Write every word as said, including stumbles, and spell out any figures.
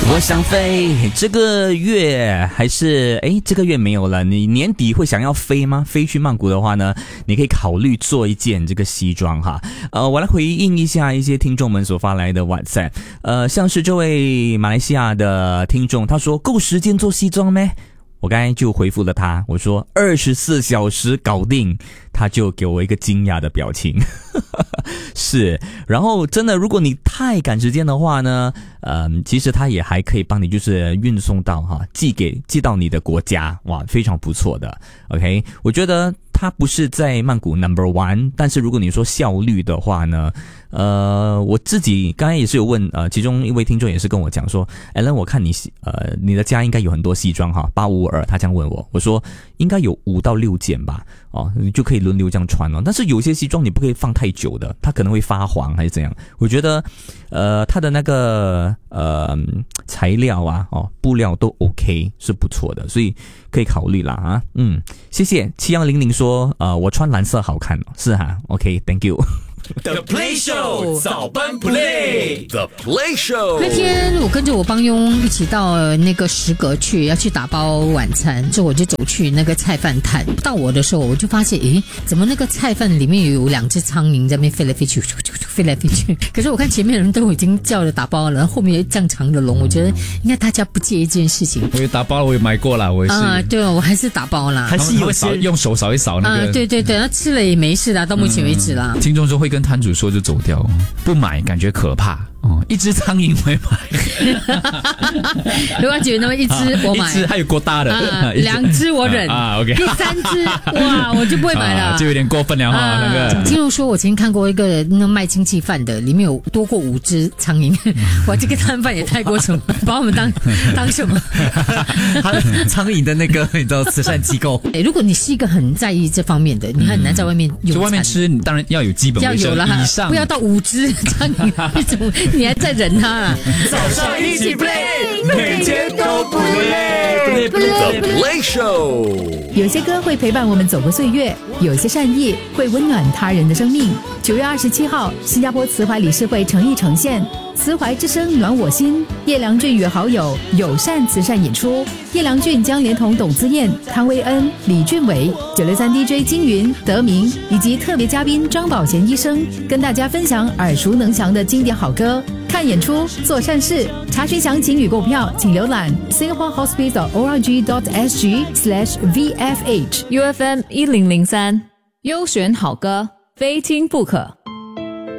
我想飞，这个月还是诶这个月没有了，你年底会想要飞吗？飞去曼谷的话呢，你可以考虑做一件这个西装哈。呃，我来回应一下一些听众们所发来的 WhatsApp， 呃，像是这位马来西亚的听众，他说够时间做西装咩？我刚才就回复了他，我说二十四小时搞定，他就给我一个惊讶的表情。是，然后真的如果你太赶时间的话呢，呃，其实他也还可以帮你就是运送到哈，寄给寄到你的国家，哇，非常不错的。OK， 我觉得它不是在曼谷 number one， 但是如果你说效率的话呢，呃，我自己刚才也是有问，呃，其中一位听众也是跟我讲说 ，Alan， 我看你呃你的家应该有很多西装哈，八五二，他这样问我，我说应该有五到六件吧，哦，你就可以轮流这样穿哦。但是有些西装你不可以放太久的，它可能会发黄还是怎样。我觉得，呃，它的那个呃材料啊，哦，布料都 OK， 是不错的，所以可以考虑啦啊，嗯，谢谢七幺零零说，呃，我穿蓝色好看，是哈 ，OK，Thank you。The Play Show 早班 Play The Play Show 那天我跟着我帮佣一起到那个食阁去，要去打包晚餐，之后我就走去那个菜饭摊。到我的时候，我就发现，诶，怎么那个菜饭里面有两只苍蝇在那边飞来飞去，飞来飞去？可是我看前面的人都已经叫了打包了，然后后面有这样长的龙，我觉得应该大家不介意这件事情。 我也打包了，我也买过了，我也是。啊、 呃，对，我还是打包啦， 还是有扫用手扫一扫那个。 啊、呃，对对对，那吃了也没事啦，到目前为止啦。 嗯、听众说会跟摊主说就走掉，不买感觉可怕。哦，一只苍蝇会买。 如果觉得那么一只我买， 一只还有过大的， 啊、两只我忍啊 ，OK， 第三只哇我就不会买了， 啊、就有点过分了哈、啊。那个听众说，我曾经看过一个那卖经济饭的，里面有多过五只苍蝇，哇，这个摊贩也太过分，把我们当当什么？ 他苍蝇的那个你知道慈善机构。 哎，如果你是一个很在意这方面的，你很难在外面用餐。 在外面吃，当然要有基本卫生以上， 不要到五只苍蝇，一种你还在忍它啊？ 早上一起 play， 每天都不累。The Play Show， 有些歌会陪伴我们走过岁月，有些善意会温暖他人的生命。九月二十七号，新加坡慈怀理事会诚意呈现慈怀之声暖我心，叶良俊与好友友善慈善演出。叶良俊将连同董姿燕、汤威恩、李俊伟、九六三 D J 金云、德明以及特别嘉宾张宝贤医生，跟大家分享耳熟能详的经典好歌。看演出，做善事，查询详情与购票，请浏览 singapore hospital dot org dot s g slash v f h U F M 一零零三，优选好歌，非听不可。